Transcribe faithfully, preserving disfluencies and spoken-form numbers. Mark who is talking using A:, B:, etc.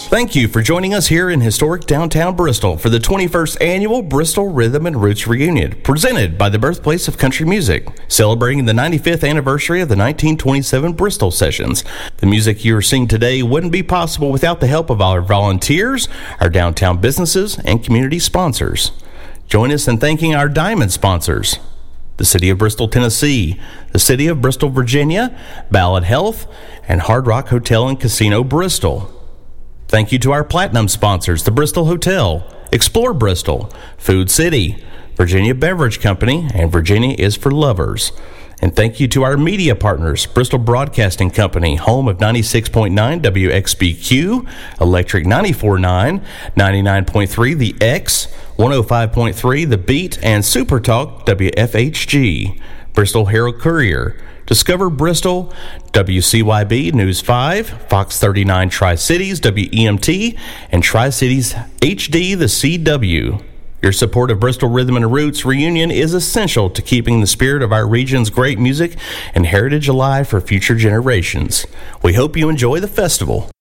A: Thank you for joining us here in historic downtown Bristol for the twenty-first annual Bristol Rhythm and Roots Reunion, presented by the birthplace of country music, celebrating the ninety-fifth anniversary of the nineteen twenty-seven Bristol Sessions. The music you are seeing today wouldn't be possible without the help of our volunteers, our downtown businesses, and community sponsors. Join us in thanking our diamond sponsors: the City of Bristol, Tennessee, the City of Bristol, Virginia, Ballad Health, and Hard Rock Hotel and Casino, Bristol. Thank you to our platinum sponsors, the Bristol Hotel, Explore Bristol, Food City, Virginia Beverage Company, and Virginia is for Lovers. And thank you to our media partners, Bristol Broadcasting Company, home of ninety-six point nine W X B Q, Electric ninety-four point nine, ninety-nine point three The X, one oh five point three The Beat, and Super Talk W F H G, Bristol Herald Courier, Discover Bristol, W C Y B News five, Fox thirty-nine Tri-Cities, W E M T, and Tri-Cities H D, the C W. Your support of Bristol Rhythm and Roots Reunion is essential to keeping the spirit of our region's great music and heritage alive for future generations. We hope you enjoy the festival.